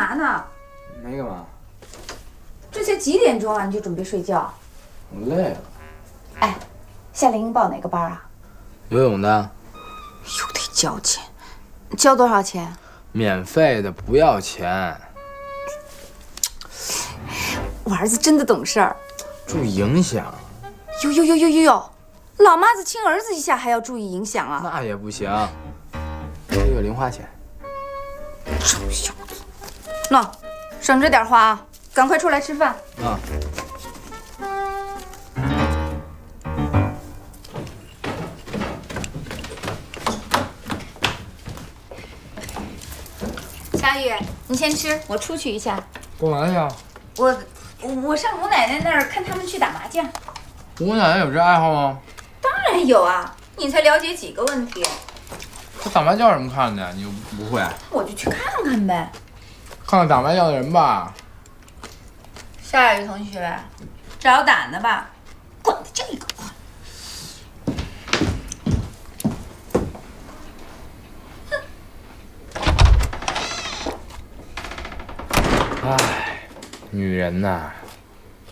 嘛呢？ 没干嘛。 这才几点钟啊？你就准备睡觉？ 我累了。 哎，夏令营报哪个班啊？ 游泳的。 又得交钱，交多少钱？ 免费的，不要钱。 我儿子真的懂事儿。 注意影响。 哟，老妈子亲儿子一下还要注意影响啊？ 那也不行，这个零花钱。 臭小子，那省着点花啊！赶快出来吃饭。 啊。 佳玉，你先吃，我出去一下。 干嘛去啊？ 我上吴奶奶那儿看他们去打麻将。 吴奶奶有这爱好吗？ 当然有啊，你才了解几个问题。 他打麻将有什么看的？你又不会。 我就去看看呗。 看看打麻将的人吧。 夏雨同学，找胆的吧？滚的这个快！ 唉，女人呐。